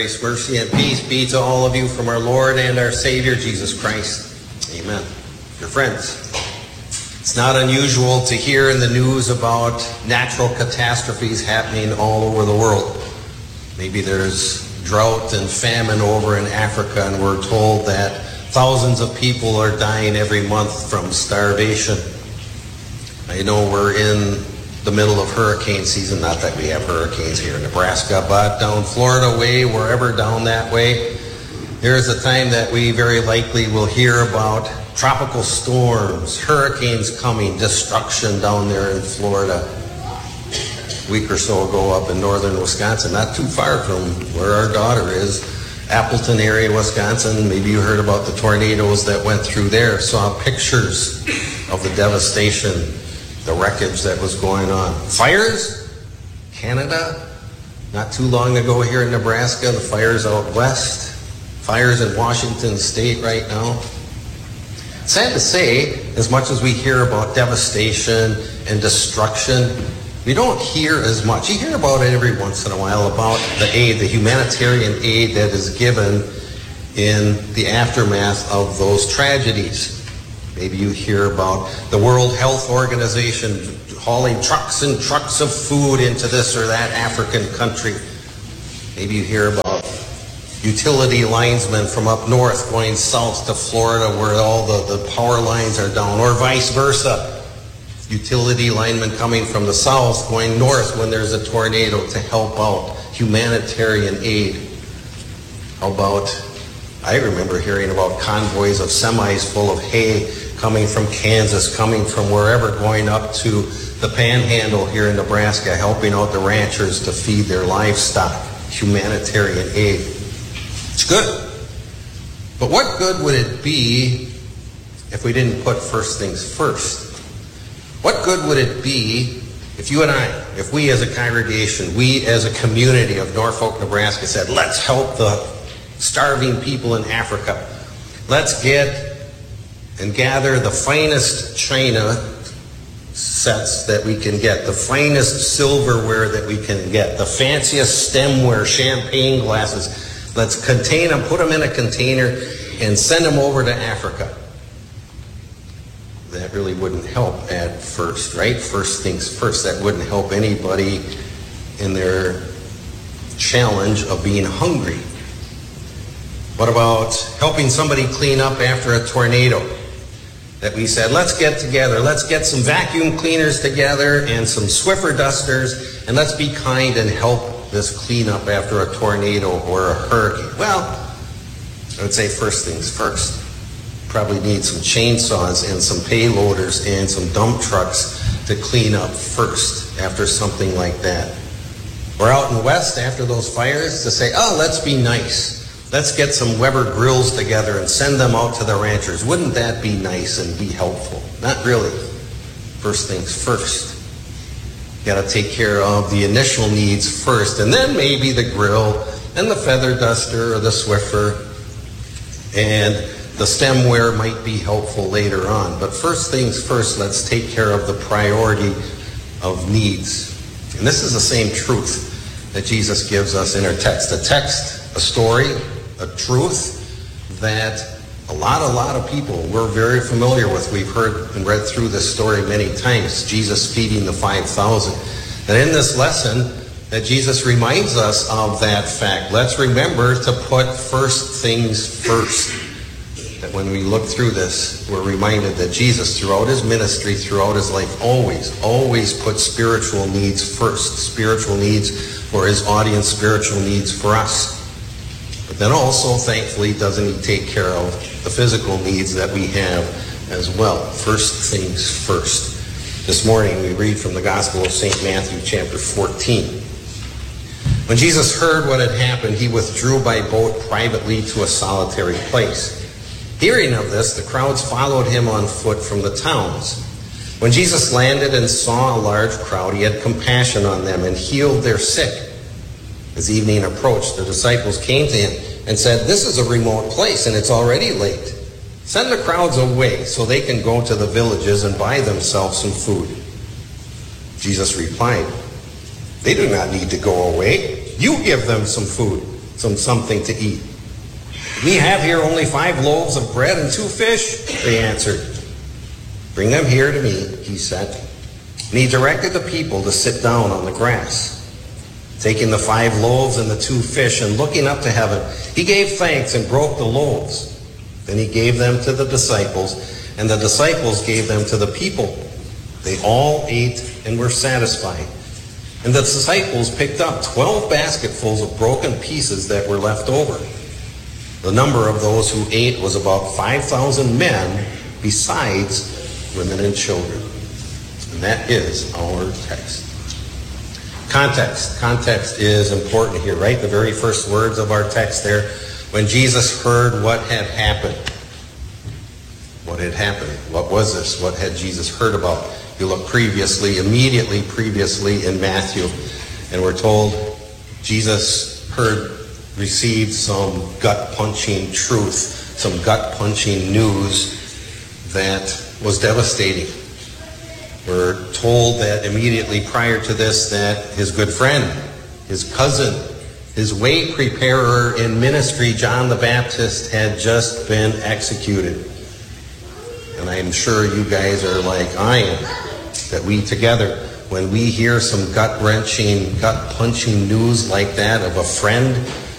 Grace, mercy, and peace be to all of you from our Lord and our Savior, Jesus Christ. Amen. Dear friends, it's not unusual to hear in the news about natural catastrophes happening all over the world. Maybe there's drought and famine over in Africa, and we're told that thousands of people are dying every month from starvation. I know we're in the middle of hurricane season, not that we have hurricanes here in Nebraska, but down Florida way, wherever down that way, there's a time that we very likely will hear about tropical storms, hurricanes coming, destruction down there in Florida. A week or so ago up in northern Wisconsin, not too far from where our daughter is, Appleton area, Wisconsin. Maybe you heard about the tornadoes that went through there, saw pictures of the devastation, the wreckage that was going on. Fires, Canada, not too long ago here in Nebraska, the fires out west, fires in Washington State right now. Sad to say, as much as we hear about devastation and destruction, we don't hear as much. You hear about it every once in a while, about the aid, the humanitarian aid that is given in the aftermath of those tragedies. Maybe you hear about the World Health Organization hauling trucks and trucks of food into this or that African country. Maybe you hear about utility linesmen from up north going south to Florida where all the power lines are down, or vice versa. Utility linemen coming from the south going north when there's a tornado to help out, humanitarian aid. How about, I remember hearing about convoys of semis full of hay coming from Kansas, coming from wherever, going up to the Panhandle here in Nebraska, helping out the ranchers to feed their livestock. Humanitarian aid. It's good. But what good would it be if we didn't put first things first? What good would it be if you and I, if we as a congregation, we as a community of Norfolk, Nebraska said, let's help the starving people in Africa. Let's get and gather the finest china sets that we can get, the finest silverware that we can get, the fanciest stemware, champagne glasses. Let's contain them, put them in a container, and send them over to Africa. That really wouldn't help at first, right? First things first. That wouldn't help anybody in their challenge of being hungry. What about helping somebody clean up after a tornado? That we said, let's get together, let's get some vacuum cleaners together and some Swiffer dusters, and let's be kind and help this cleanup after a tornado or a hurricane. Well, I would say first things first. Probably need some chainsaws and some payloaders and some dump trucks to clean up first after something like that. We're out in west after those fires to say, oh, let's be nice. Let's get some Weber grills together and send them out to the ranchers. Wouldn't that be nice and be helpful? Not really. First things first. Got to take care of the initial needs first, and then maybe the grill and the feather duster or the Swiffer and the stemware might be helpful later on. But first things first, let's take care of the priority of needs. And this is the same truth that Jesus gives us in our text. A text, a story, a truth that a lot of people we're very familiar with. We've heard and read through this story many times, Jesus feeding the 5,000. And in this lesson, that Jesus reminds us of that fact. Let's remember to put first things first. That when we look through this, we're reminded that Jesus, throughout his ministry, throughout his life, always put spiritual needs first. Spiritual needs for his audience, spiritual needs for us. But then also, thankfully, doesn't he take care of the physical needs that we have as well? First things first. This morning we read from the Gospel of St. Matthew chapter 14. When Jesus heard what had happened, he withdrew by boat privately to a solitary place. Hearing of this, the crowds followed him on foot from the towns. When Jesus landed and saw a large crowd, he had compassion on them and healed their sick. As evening approached, the disciples came to him and said, "This is a remote place and it's already late. Send the crowds away so they can go to the villages and buy themselves some food." Jesus replied, "They do not need to go away. You give them some food." something to eat. We have here only 5 loaves of bread and 2 fish, they answered. Bring them here to me, he said. And he directed the people to sit down on the grass. Taking the 5 loaves and the 2 fish and looking up to heaven, he gave thanks and broke the loaves. Then he gave them to the disciples, and the disciples gave them to the people. They all ate and were satisfied. And the disciples picked up 12 basketfuls of broken pieces that were left over. The number of those who ate was about 5,000 men, besides women and children. And that is our text. Context. Context is important here, right? The very first words of our text there. When Jesus heard what had happened. What had happened? What was this? What had Jesus heard about? You look immediately previously in Matthew, and we're told Jesus received some gut-punching truth, some gut-punching news that was devastating. We're told that immediately prior to this that his good friend, his cousin, his way preparer in ministry, John the Baptist, had just been executed. And I'm sure you guys are like I am, that we together, when we hear some gut-wrenching, gut-punching news like that of a friend